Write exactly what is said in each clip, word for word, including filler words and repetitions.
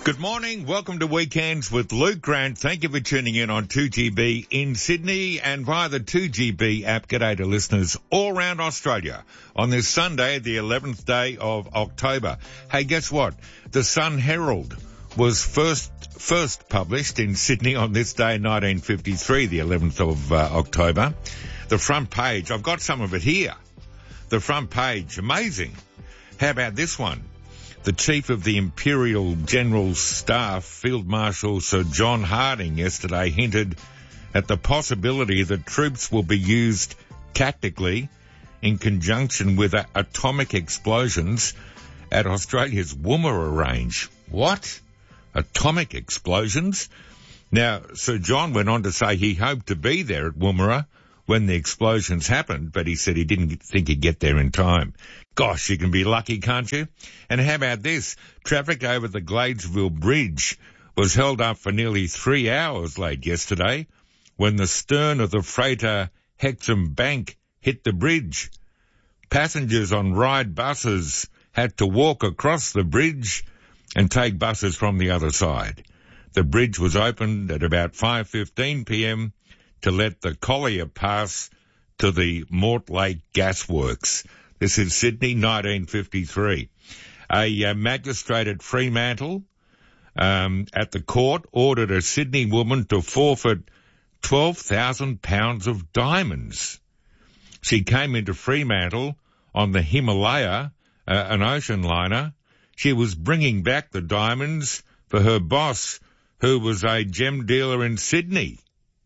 Good morning. Welcome to Weekends with Luke Grant. Thank you for tuning in on two G B in Sydney and via the two G B app. G'day to listeners all around Australia on this Sunday, the eleventh day of October. Hey, guess what? The Sun Herald was first first published in Sydney on this day in nineteen fifty-three, the eleventh of uh, October. The front page, I've got some of it here. The front page, amazing. How about this one? The Chief of the Imperial General Staff, Field Marshal Sir John Harding, yesterday hinted at the possibility that troops will be used tactically in conjunction with uh, atomic explosions at Australia's Woomera range. What? Atomic explosions? Now, Sir John went on to say he hoped to be there at Woomera when the explosions happened, but he said he didn't think he'd get there in time. Gosh, you can be lucky, can't you? And how about this? Traffic over the Gladesville Bridge was held up for nearly three hours late yesterday when the stern of the freighter Hexham Bank hit the bridge. Passengers on ride buses had to walk across the bridge and take buses from the other side. The bridge was opened at about five fifteen p.m. to let the Collier pass to the Mortlake Gasworks. This is Sydney, nineteen fifty-three. A uh, magistrate at Fremantle um, at the court ordered a Sydney woman to forfeit twelve thousand pounds of diamonds. She came into Fremantle on the Himalaya, uh, an ocean liner. She was bringing back the diamonds for her boss, who was a gem dealer in Sydney.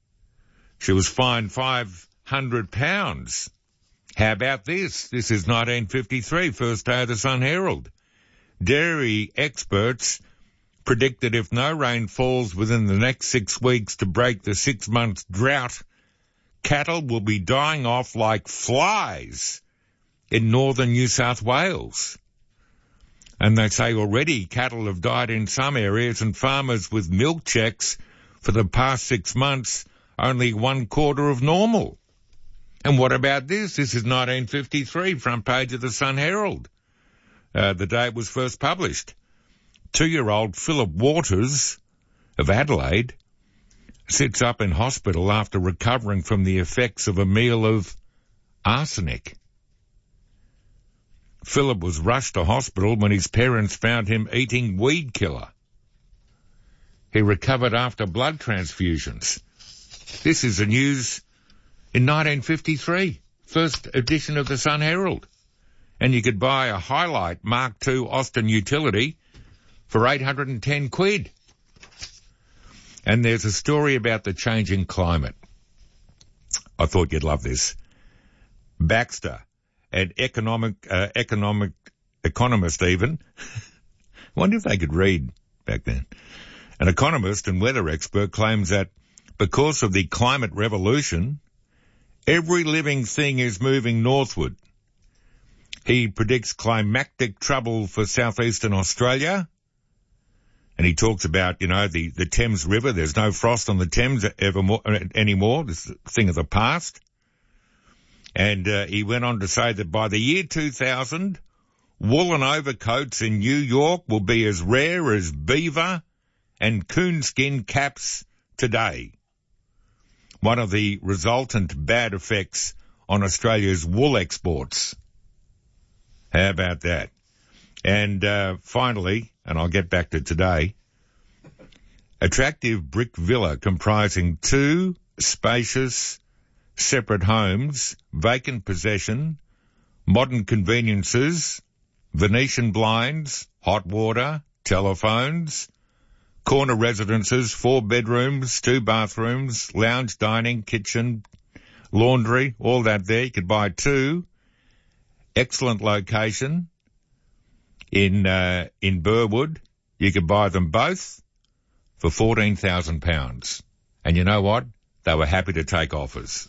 She was fined five hundred pounds. How about this? This is nineteen fifty-three, first day of the Sun Herald. Dairy experts predict that if no rain falls within the next six weeks to break the six-month drought, cattle will be dying off like flies in northern New South Wales. And they say already cattle have died in some areas, and farmers with milk checks for the past six months only one quarter of normal. And what about this? This is nineteen fifty-three, front page of the Sun Herald, uh, the day it was first published. Two-year-old Philip Waters of Adelaide sits up in hospital after recovering from the effects of a meal of arsenic. Philip was rushed to hospital when his parents found him eating weed killer. He recovered after blood transfusions. This is the news in nineteen fifty-three, first edition of the Sun Herald. And you could buy a Highlight Mark two Austin utility for eight hundred ten quid. And there's a story about the changing climate. I thought you'd love this. Baxter, an economic, uh, economic economist even. I wonder if they could read back then. An economist and weather expert claims that because of the climate revolution, every living thing is moving northward. He predicts climactic trouble for southeastern Australia. And he talks about, you know, the, the Thames River. There's no frost on the Thames evermore, anymore. This is a thing of the past. And uh, he went on to say that by the year two thousand, woolen overcoats in New York will be as rare as beaver and coonskin caps today. One of the resultant bad effects on Australia's wool exports. How about that? And uh, finally, and I'll get back to today, attractive brick villa comprising two spacious separate homes, vacant possession, modern conveniences, Venetian blinds, hot water, telephones, corner residences, four bedrooms, two bathrooms, lounge, dining, kitchen, laundry, all that there. You could buy two. Excellent location in uh, in Burwood. You could buy them both for fourteen thousand pounds. And you know what? They were happy to take offers.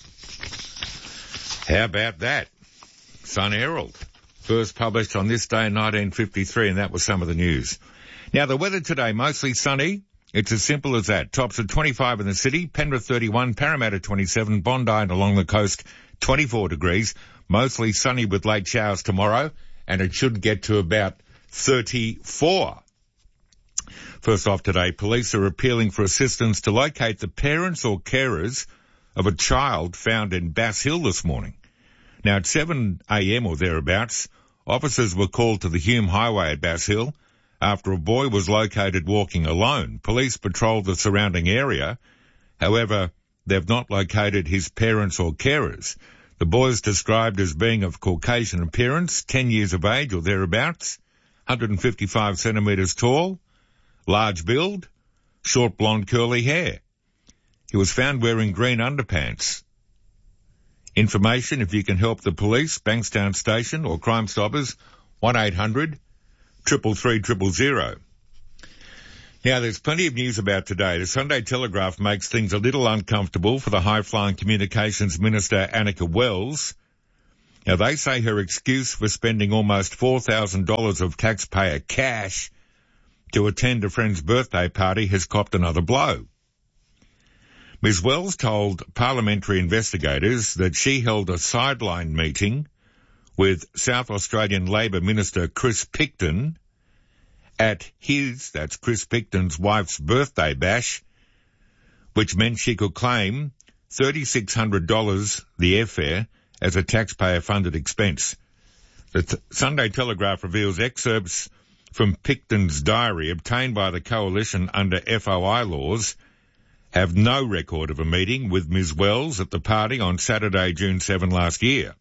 How about that? Sun Herald, first published on this day in nineteen fifty-three, and that was some of the news. Now, the weather today, mostly sunny. It's as simple as that. Tops at twenty-five in the city, Penrith thirty-one, Parramatta twenty-seven, Bondi and along the coast twenty-four degrees. Mostly sunny with late showers tomorrow, and it should get to about thirty-four. First off today, police are appealing for assistance to locate the parents or carers of a child found in Bass Hill this morning. Now at seven a.m. or thereabouts, officers were called to the Hume Highway at Bass Hill after a boy was located walking alone. Police patrolled the surrounding area. However, they've not located his parents or carers. The boy is described as being of Caucasian appearance, ten years of age or thereabouts, one hundred fifty-five centimetres tall, large build, short blonde curly hair. He was found wearing green underpants. Information, if you can help the police, Bankstown Station or Crime Stoppers, one eight hundred, three three three zero zero. Now, there's plenty of news about today. The Sunday Telegraph makes things a little uncomfortable for the high-flying Communications Minister, Annika Wells. Now, they say her excuse for spending almost four thousand dollars of taxpayer cash to attend a friend's birthday party has copped another blow. Miz Wells told parliamentary investigators that she held a sideline meeting with South Australian Labor Minister Chris Picton at his, that's Chris Picton's wife's birthday bash, which meant she could claim three thousand six hundred dollars, the airfare, as a taxpayer-funded expense. The t- Sunday Telegraph reveals excerpts from Picton's diary obtained by the Coalition under F O I laws have no record of a meeting with Miz Wells at the party on Saturday, June seventh last year.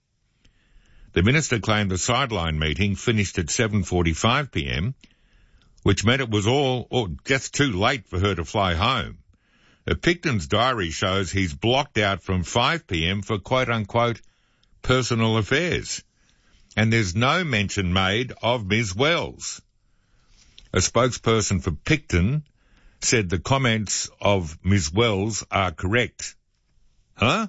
The minister claimed the sideline meeting finished at seven forty-five p.m., which meant it was all or just too late for her to fly home. Uh, Picton's diary shows he's blocked out from five p.m. for quote-unquote personal affairs, and there's no mention made of Miz Wells. A spokesperson for Picton said the comments of Miz Wells are correct. Huh?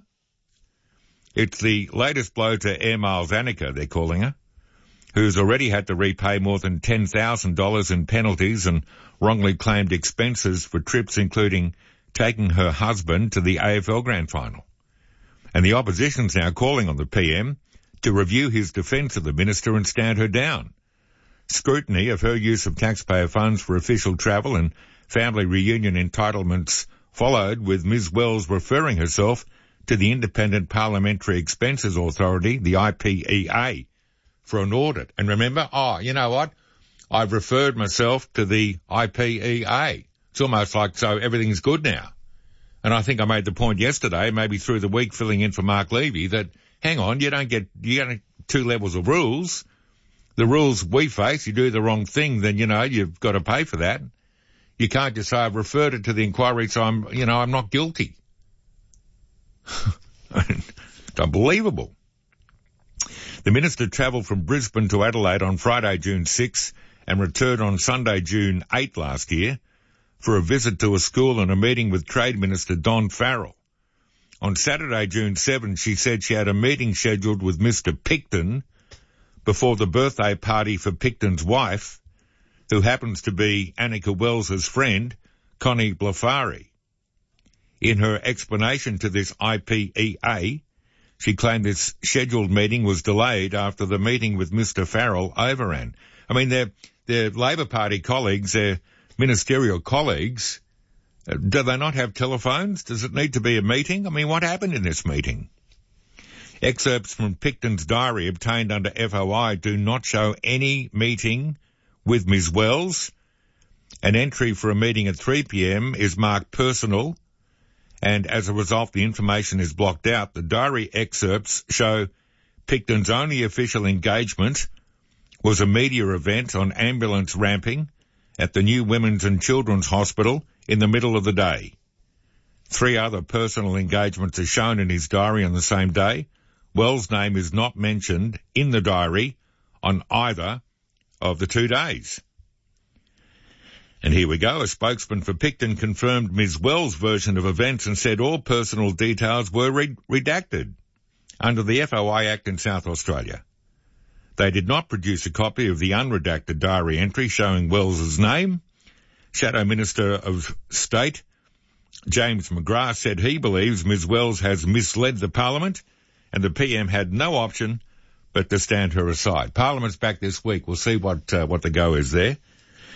It's the latest blow to Air Miles Annika, they're calling her, who's already had to repay more than ten thousand dollars in penalties and wrongly claimed expenses for trips including taking her husband to the A F L Grand Final. And the opposition's now calling on the P M to review his defence of the minister and stand her down. Scrutiny of her use of taxpayer funds for official travel and family reunion entitlements followed, with Miz Wells referring herself to the Independent Parliamentary Expenses Authority, the I P E A, for an audit. And remember, oh, you know what? I've referred myself to the I P E A. It's almost like, so everything's good now. And I think I made the point yesterday, maybe through the week filling in for Mark Levy, that hang on, you don't get, you get two levels of rules. The rules we face, you do the wrong thing, then, you know, you've got to pay for that. You can't just say, I've referred it to the inquiry, so I'm, you know, I'm not guilty. It's unbelievable. The minister travelled from Brisbane to Adelaide on Friday, June sixth, and returned on Sunday, June eighth last year for a visit to a school and a meeting with Trade Minister Don Farrell. On Saturday, June seventh, she said she had a meeting scheduled with Mister Picton before the birthday party for Picton's wife, who happens to be Annika Wells' friend, Connie Blafari. In her explanation to this I P E A, she claimed this scheduled meeting was delayed after the meeting with Mister Farrell overran. I mean, they're, they're Labor Party colleagues, they're ministerial colleagues. Uh, do they not have telephones? Does it need to be a meeting? I mean, what happened in this meeting? Excerpts from Picton's diary obtained under F O I do not show any meeting with Miz Wells. An entry for a meeting at three p.m. is marked personal, and as a result the information is blocked out. The diary excerpts show Picton's only official engagement was a media event on ambulance ramping at the new Women's and Children's Hospital in the middle of the day. Three other personal engagements are shown in his diary on the same day. Wells' name is not mentioned in the diary on either of the two days. And here we go. A spokesman for Picton confirmed Miz Wells' version of events and said all personal details were re- redacted under the F O I Act in South Australia. They did not produce a copy of the unredacted diary entry showing Wells' name. Shadow Minister of State James McGrath said he believes Miz Wells has misled the Parliament and the P M had no option but to stand her aside. Parliament's back this week. We'll see what uh, what the go is there.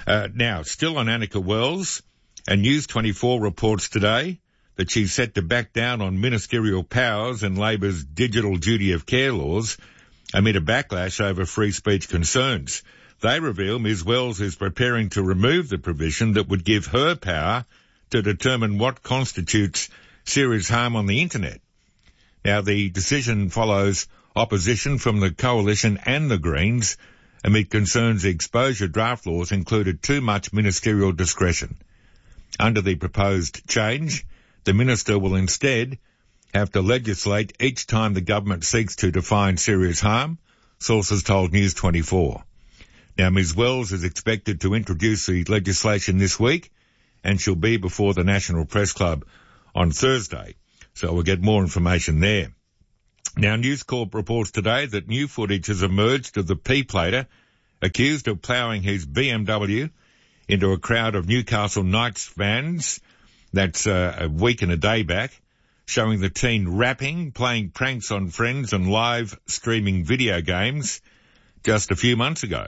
Uh, now, still on Annika Wells, and News twenty-four reports today that she's set to back down on ministerial powers and Labor's digital duty of care laws amid a backlash over free speech concerns. They reveal Miz Wells is preparing to remove the provision that would give her power to determine what constitutes serious harm on the internet. Now, the decision follows opposition from the Coalition and the Greens amid concerns the exposure draft laws included too much ministerial discretion. Under the proposed change, the minister will instead have to legislate each time the government seeks to define serious harm, sources told News twenty-four. Now, Miz Wells is expected to introduce the legislation this week, and she'll be before the National Press Club on Thursday, so we'll get more information there. Now, News Corp reports today that new footage has emerged of the P-plater accused of ploughing his B M W into a crowd of Newcastle Knights fans. That's uh, a week and a day back, showing the teen rapping, playing pranks on friends and live streaming video games just a few months ago.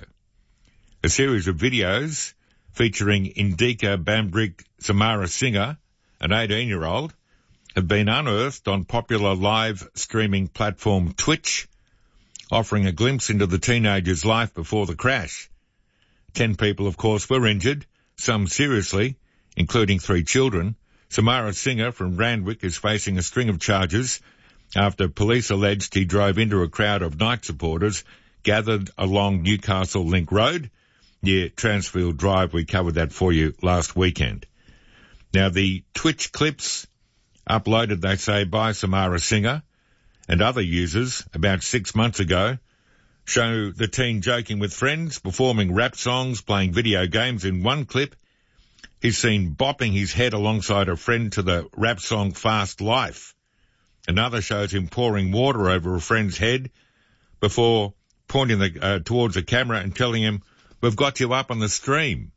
A series of videos featuring Indika Bambrick Samara Singer, an eighteen-year-old, have been unearthed on popular live streaming platform Twitch, offering a glimpse into the teenager's life before the crash. Ten people, of course, were injured, some seriously, including three children. Samara Singer from Randwick is facing a string of charges after police alleged he drove into a crowd of Knight supporters gathered along Newcastle Link Road near Transfield Drive. We covered that for you last weekend. Now, the Twitch clips uploaded, they say, by Samara Singer and other users about six months ago show the teen joking with friends, performing rap songs, playing video games. In one clip, he's seen bopping his head alongside a friend to the rap song Fast Life. Another shows him pouring water over a friend's head before pointing the, uh, towards the camera and telling him, "We've got you up on the stream."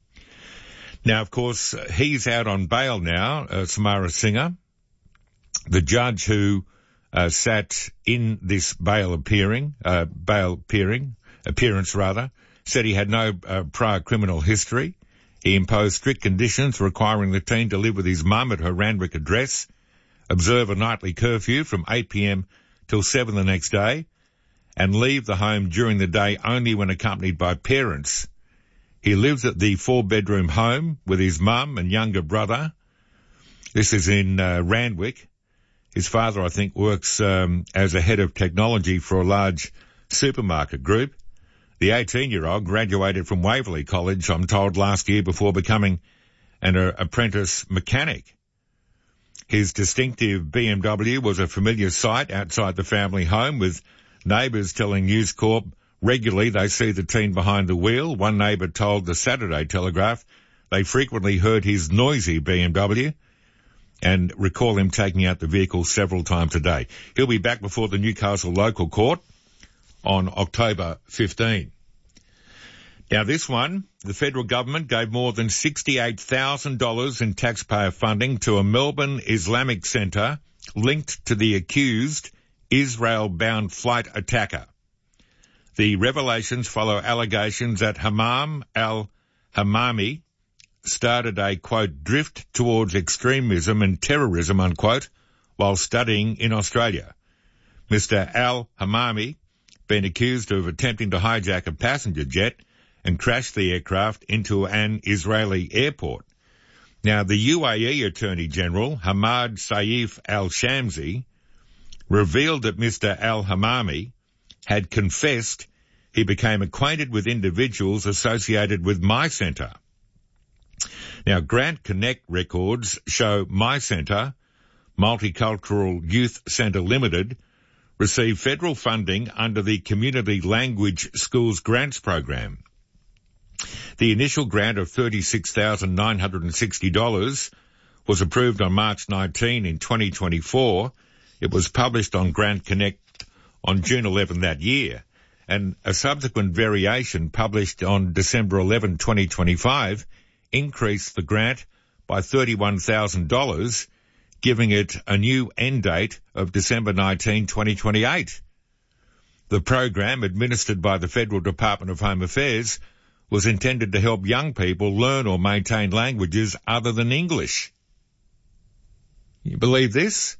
Now, of course, he's out on bail now, uh, Samara Singer. The judge who uh, sat in this bail appearing, uh, bail appearing, appearance rather, said he had no uh, prior criminal history. He imposed strict conditions requiring the teen to live with his mum at her Randwick address, observe a nightly curfew from eight p.m. till seven the next day, and leave the home during the day only when accompanied by parents. He lives at the four-bedroom home with his mum and younger brother. This is in uh, Randwick. His father, I think, works um, as a head of technology for a large supermarket group. The eighteen-year-old graduated from Waverley College, I'm told, last year before becoming an uh, apprentice mechanic. His distinctive B M W was a familiar sight outside the family home, with neighbours telling News Corp regularly they see the teen behind the wheel. One neighbour told the Saturday Telegraph they frequently heard his noisy B M W and recall him taking out the vehicle several times a day. He'll be back before the Newcastle Local Court on October fifteenth. Now, this one, the federal government gave more than sixty-eight thousand dollars in taxpayer funding to a Melbourne Islamic centre linked to the accused Israel-bound flight attacker. The revelations follow allegations that Hammam al-Hammami started a, quote, drift towards extremism and terrorism, unquote, while studying in Australia. Mister al-Hammami been accused of attempting to hijack a passenger jet and crash the aircraft into an Israeli airport. Now, the U A E Attorney General, Hamad Saif al-Shamsi, revealed that Mister al-Hammami had confessed he became acquainted with individuals associated with My Centre. Now, Grant Connect records show My Centre, Multicultural Youth Centre Limited, received federal funding under the Community Language Schools Grants Program. The initial grant of thirty-six thousand nine hundred sixty dollars was approved on March nineteenth in twenty twenty-four. It was published on Grant Connect on June eleventh that year, and a subsequent variation published on December eleventh, twenty twenty-five increased the grant by thirty-one thousand dollars, giving it a new end date of December nineteenth, twenty twenty-eight. The program, administered by the Federal Department of Home Affairs, was intended to help young people learn or maintain languages other than English. You believe this?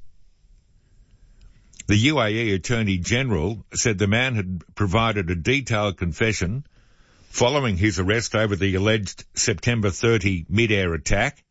The U A E Attorney General said the man had provided a detailed confession following his arrest over the alleged September thirtieth mid-air attack.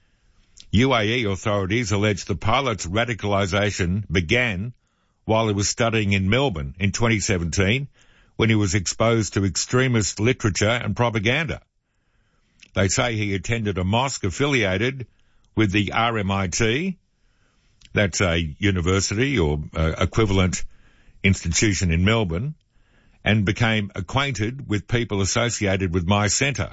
U A E authorities alleged the pilot's radicalisation began while he was studying in Melbourne in twenty seventeen, when he was exposed to extremist literature and propaganda. They say he attended a mosque affiliated with the R M I T, that's a university or uh, equivalent institution in Melbourne, and became acquainted with people associated with my centre.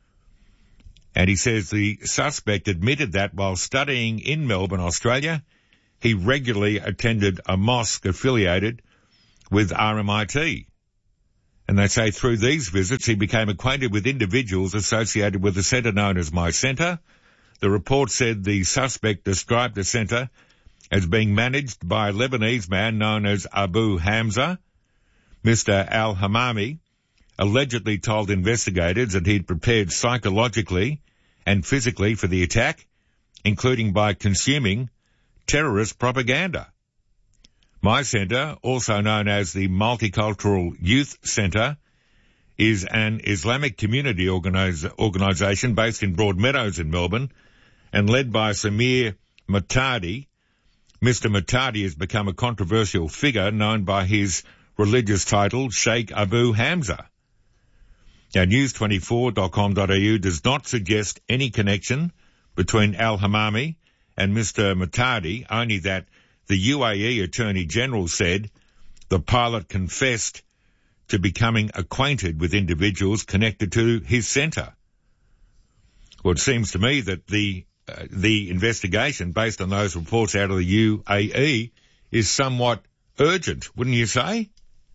And he says the suspect admitted that while studying in Melbourne, Australia, he regularly attended a mosque affiliated with R M I T. And they say through these visits he became acquainted with individuals associated with the centre known as My Centre. The report said the suspect described the centre as being managed by a Lebanese man known as Abu Hamza. Mister Al-Hamami allegedly told investigators that he'd prepared psychologically and physically for the attack, including by consuming terrorist propaganda. My Centre, also known as the Multicultural Youth Centre, is an Islamic community organis- organisation based in Broadmeadows in Melbourne and led by Samir Matadi. Mister Matadi has become a controversial figure known by his religious title, Sheikh Abu Hamza. Now, news twenty-four dot com dot a u does not suggest any connection between Al-Hamami and Mister Matadi, only that the U A E Attorney General said the pilot confessed to becoming acquainted with individuals connected to his centre. Well, it seems to me that the uh, the investigation, based on those reports out of the U A E, is somewhat urgent, wouldn't you say?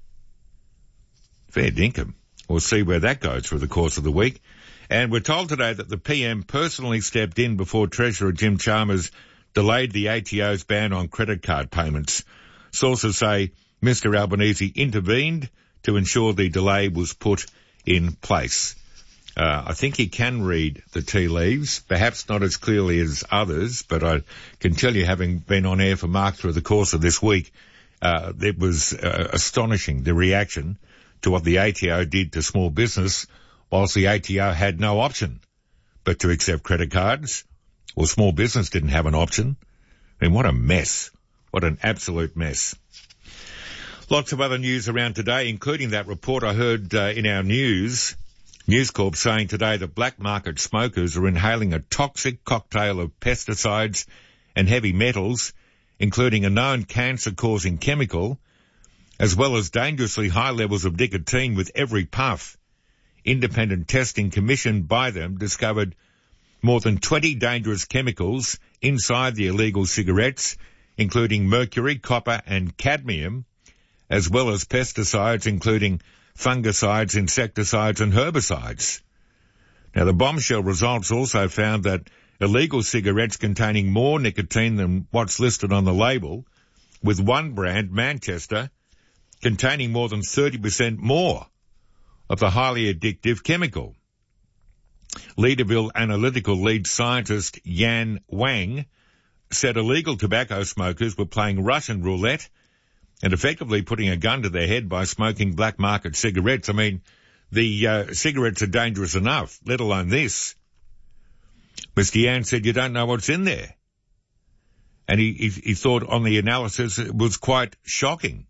Fair dinkum. We'll see where that goes through the course of the week. And we're told today that the P M personally stepped in before Treasurer Jim Chalmers delayed the A T O's ban on credit card payments. Sources say Mister Albanese intervened to ensure the delay was put in place. Uh, I think he can read the tea leaves, perhaps not as clearly as others, but I can tell you, having been on air for Mark through the course of this week, uh, it was uh, astonishing, the reaction to what the A T O did to small business, whilst the A T O had no option but to accept credit cards. Well, small business didn't have an option. I mean, what a mess. What an absolute mess. Lots of other news around today, including that report I heard uh, in our news, News Corp, saying today that black market smokers are inhaling a toxic cocktail of pesticides and heavy metals, including a known cancer-causing chemical, as well as dangerously high levels of nicotine with every puff. Independent testing commissioned by them discovered more than twenty dangerous chemicals inside the illegal cigarettes, including mercury, copper and cadmium, as well as pesticides including fungicides, insecticides and herbicides. Now, the bombshell results also found that illegal cigarettes containing more nicotine than what's listed on the label, with one brand, Manchester, containing more than thirty percent more of the highly addictive chemical. Leaderville Analytical lead scientist Yan Wang said illegal tobacco smokers were playing Russian roulette and effectively putting a gun to their head by smoking black market cigarettes. I mean, the uh, cigarettes are dangerous enough, let alone this. Mister Yan said you don't know what's in there. And he, he, he thought on the analysis it was quite shocking.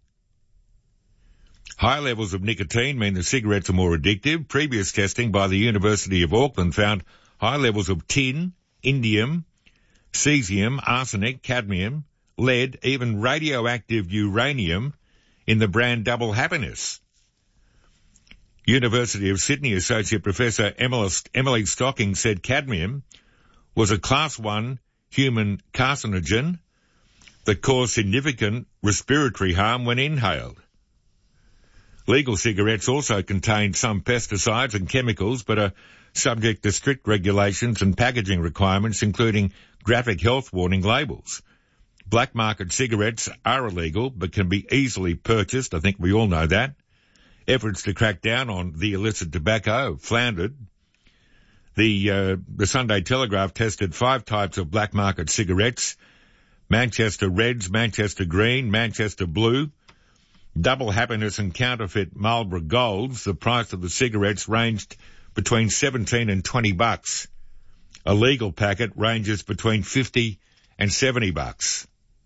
High levels of nicotine mean the cigarettes are more addictive. Previous testing by the University of Auckland found high levels of tin, indium, cesium, arsenic, cadmium, lead, even radioactive uranium in the brand Double Happiness. University of Sydney Associate Professor Emily Stocking said cadmium was a class one human carcinogen that caused significant respiratory harm when inhaled. Legal cigarettes also contain some pesticides and chemicals, but are subject to strict regulations and packaging requirements, including graphic health warning labels. Black market cigarettes are illegal, but can be easily purchased. I think we all know that. Efforts to crack down on the illicit tobacco floundered. The, uh, the Sunday Telegraph tested five types of black market cigarettes: Manchester Reds, Manchester Green, Manchester Blue, Double Happiness and counterfeit Marlboro Golds. The price of the cigarettes ranged between seventeen and twenty bucks. A legal packet ranges between fifty and seventy bucks.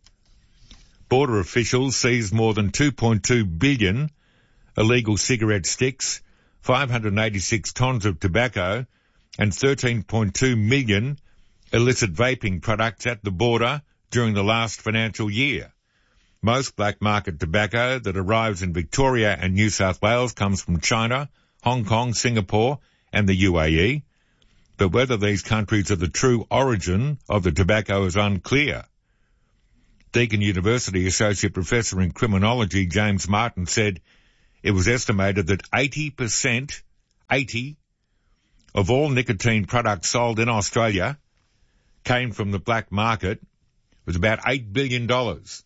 Border officials seized more than two point two billion illegal cigarette sticks, five hundred eighty-six tonnes of tobacco, and thirteen point two million illicit vaping products at the border during the last financial year. Most black market tobacco that arrives in Victoria and New South Wales comes from China, Hong Kong, Singapore, and the U A E. But whether these countries are the true origin of the tobacco is unclear. Deakin University Associate Professor in Criminology James Martin said it was estimated that eighty percent, eighty, of all nicotine products sold in Australia came from the black market. It was about eight billion dollars.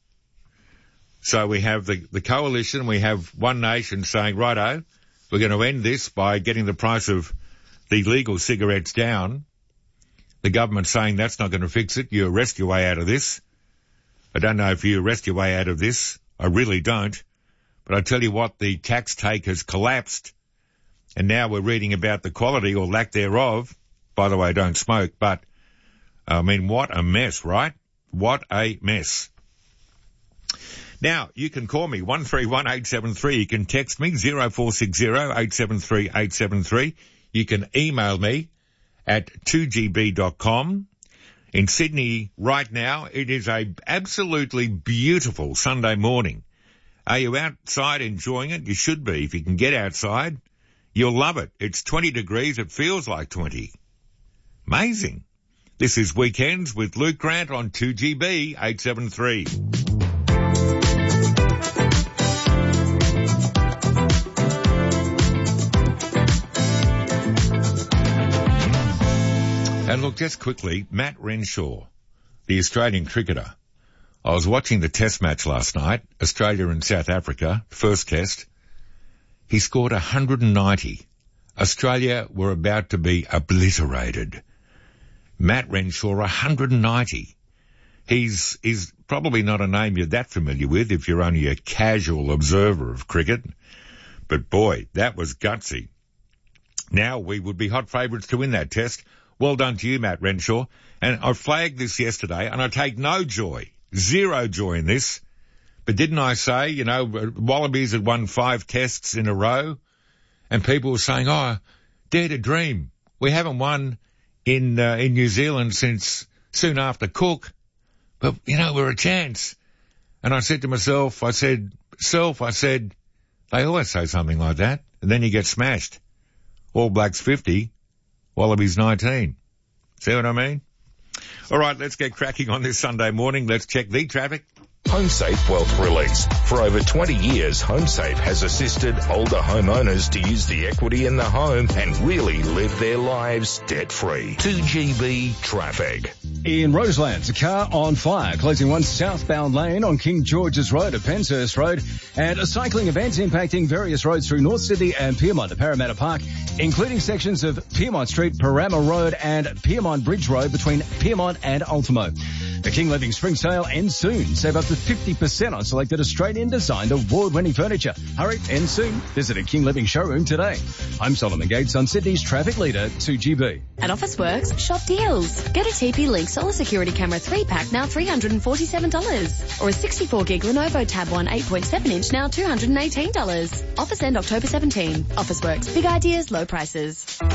So we have the, the coalition, we have One Nation saying, righto, we're going to end this by getting the price of the legal cigarettes down. The government saying that's not going to fix it. You arrest your way out of this. I don't know if you arrest your way out of this. I really don't. But I tell you what, the tax take has collapsed. And now we're reading about the quality or lack thereof. By the way, don't smoke, but I mean, what a mess, right? What a mess. Now, you can call me, one three one eight seven three. You can text me, zero four six zero eight seven three eight seven three. You can email me at two g b dot com. In Sydney right now, it is a absolutely beautiful Sunday morning. Are you outside enjoying it? You should be. If you can get outside, you'll love it. It's twenty degrees. It feels like twenty. Amazing. This is Weekends with Luke Grant on two G B eight seven three. And look, just quickly, Matt Renshaw, the Australian cricketer. I was watching the test match last night, Australia and South Africa, first test. He scored one hundred ninety. Australia were about to be obliterated. Matt Renshaw, one hundred ninety. He's, he's probably not a name you're that familiar with if you're only a casual observer of cricket. But boy, that was gutsy. Now we would be hot favourites to win that test. Well done to you, Matt Renshaw. And I flagged this yesterday, and I take no joy, zero joy in this. But didn't I say, you know, Wallabies had won five tests in a row, and people were saying, oh, dare to dream. We haven't won in uh, in New Zealand since soon after Cook. But, you know, we're a chance. And I said to myself, I said, self, I said, they always say something like that, and then you get smashed. All Blacks fifty. Wallabies nineteen. See what I mean? All right, let's get cracking on this Sunday morning. Let's check the traffic. HomeSafe Wealth Release. For over twenty years, HomeSafe has assisted older homeowners to use the equity in the home and really live their lives debt-free. two G B traffic. In Roselands, a car on fire, closing one southbound lane on King George's Road at Penshurst Road, and a cycling event impacting various roads through North Sydney and Pyrmont to Parramatta Park, including sections of Pyrmont Street, Parama Road and Pyrmont Bridge Road between Pyrmont and Ultimo. The King Living Spring Sale ends soon. Save up to fifty percent on selected Australian-designed award-winning furniture. Hurry, ends soon. Visit a King Living showroom today. I'm Solomon Gates on Sydney's traffic leader, two G B. At Officeworks, shop deals. Get a T P Link Solar Security Camera three pack, now three hundred forty-seven dollars. Or a sixty-four gig Lenovo Tab one eight point seven inch, now two hundred eighteen dollars. Offers end October seventeenth. Officeworks, big ideas, low prices.